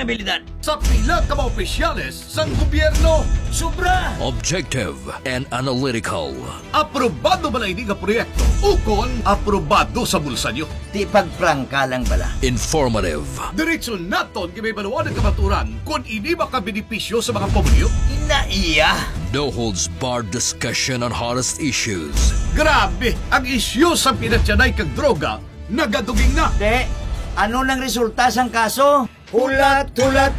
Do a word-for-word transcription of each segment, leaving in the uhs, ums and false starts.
ang abilidad. Sa pila ka mga opisyales sang gobyerno, Sobra! Objective and analytical. aprobado ba na ini nga proyekto? Ukon, aprobado sa bulsa nyo. Di pagprangka lang bala. Informative. Diretso naton kay may maluwanag kamaturan kung ini makabenepisyo sa mga pamilyo. Inaiya! No holds barred discussion on hottest issues. Grabe, ang isyu sa pinatyanay kag droga, nagaduging na. De, ano nang resulta sang kaso? Hulat-hulat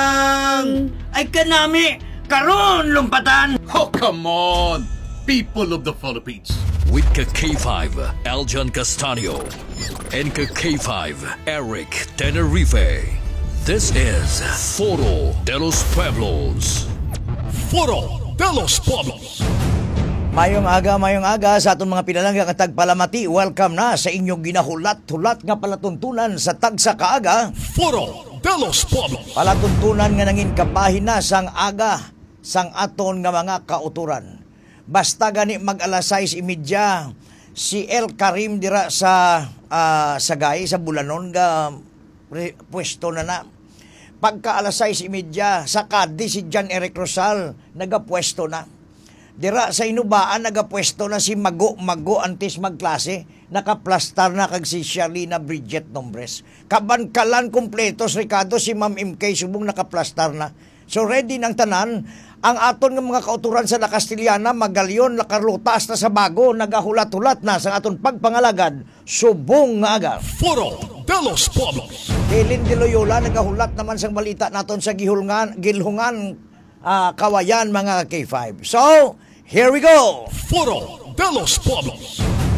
lang! Ay kanami! Karon lumpatan! Oh, come on, people of the Philippines. With ka K five, Aljan Castanio. And ka K five, Eric Tenerife. This is Foro de los Pueblos. Foro de los Pueblos. Mayong aga, mayong aga sa atong mga pinalangga nga tagpalamati. Welcome na sa inyong ginahulat-hulat nga palatuntunan sa tagsa kaaga. Foro de los Pueblos. Palatuntunan nga nangin kapahina sang aga sang aton nga mga kauturan. Basta gani mag alas sais imidya si El Karim dira sa uh, Sagay sa Bulanon nga re, pwesto na na. Pagka alas sais imidya sa Cadiz si John Eric Rosal nagapwesto na. Dira sa Inubaan nagapwesto na si Mago Mago antes magklase, nakaplastar na kag si Sharlina Bridget Nombres. Kabankalan kompletos Ricardo si Ma'am M K subong nakaplastar na. So ready nang tanan ang aton nga mga kauturan sa La Castellana, Magalyon, La Carlotas na sa Bago nagahulat-hulat na sa aton pagpangalagad subong nga aga. Foro de los Pueblos. Helen de Loyola nagahulat naman sang balita naton sa gihulngan gilhungan uh, kawayan mga K five. So, here we go. Foro de los Pueblos.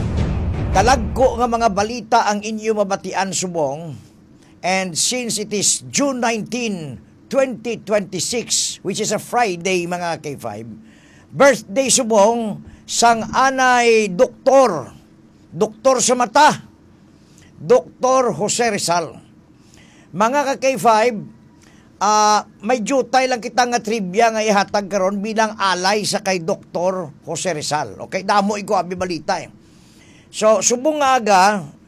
Talagko nga mga balita ang inyo mabatian subong. And since it is June nineteenth, twenty twenty-six, which is a Friday mga K five, birthday subong sang anay doktor, doktor sa mata, Doktor Jose Rizal. Mga ka K five, uh, may jutay lang kita nga trivia nga ihatag karon bilang alay sa kay Doktor Jose Rizal. Okay, damo iko abi balita eh. So, subong nga aga,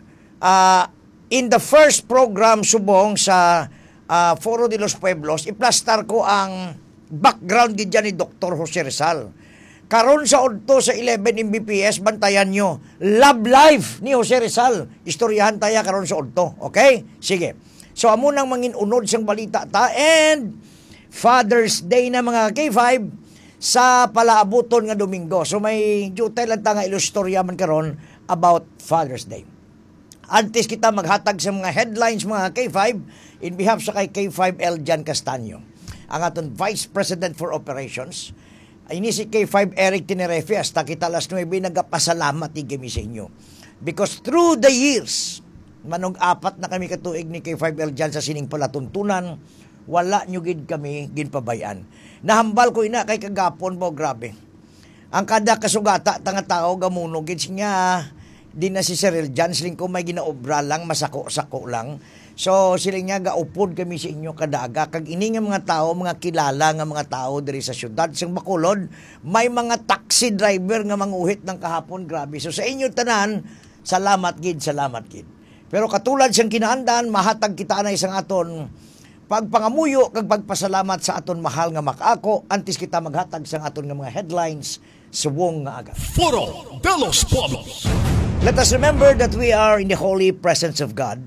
uh, in the first program subong sa uh, Foro de los Pueblos, iplastar ko ang background gid ni Doktor Jose Rizal. Karon sa odto sa eleven M B P S, bantayan nyo, love life ni Jose Rizal. Istoryahan tayo karon sa odto. Okay? Sige. So, amo nang mangin unod sang balita ta. And Father's Day na mga K five sa palaabuton nga Domingo. So, may jutay lang ta nga ilustorya man karon about Father's Day. Antes kita maghatag sa mga headlines mga K five, in behalf sa kay K five Aljan Castanio, ang aton Vice President for Operations, ini si K five Eric Tenerife, hasta kita alas nuwebe nagapasalamat igami sa inyo. Because through the years, manog apat na kami katuig ni K five Aljan sa sining palatuntunan, wala nyo gid kami ginpabayan. Nahambal ko ina kay kagapon mo, grabe. Ang kada kasugata, tanga tao, gamuno, gid nga, di na si Cyril Jan, siling ko may ginaobra lang, masako-sako lang. So, siling nga gaupod kami sa inyo kadaga. Kag ini nga mga tao, mga kilala nga mga tao diri sa syudad. Sa Bacolod, may mga taxi driver nga manguhit ng kahapon, grabe. So, sa inyo tanan, salamat gid, salamat gid. Pero katulad siyang kinaandan, mahatag kita na isang aton pagpangamuyo kag pagpasalamat sa aton mahal nga makaako, antes kita maghatag sa aton nga mga headlines suwong nga aga. Foro de los Pueblos. Let us remember that we are in the holy presence of God.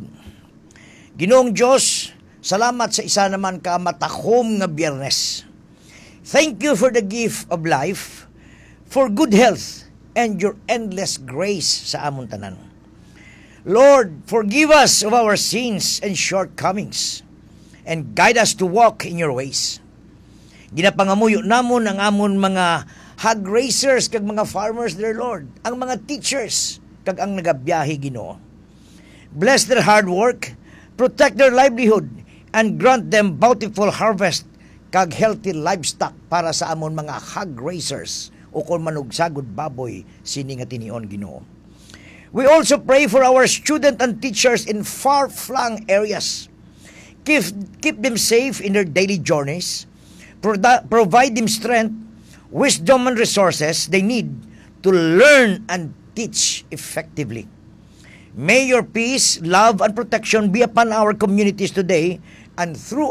Ginoong Diyos, salamat sa isa naman ka matahom nga Biyernes. Thank you for the gift of life, for good health, and your endless grace sa amon tanan. Lord, forgive us of our sins and shortcomings, and guide us to walk in your ways. Ginapangamuyo namon ang amon mga hog raisers kag mga farmers, dear Lord, ang mga teachers kag ang nagabiyahe Ginoo. Bless their hard work, protect their livelihood, and grant them bountiful harvest kag healthy livestock para sa amon mga hog raisers o kung manugsagod baboy sini nga tinion Ginoo. We also pray for our student and teachers in far-flung areas. Keep, keep them safe in their daily journeys. Pro- provide them strength, wisdom, and resources they need to learn and teach effectively. May your peace, love, and protection be upon our communities today and through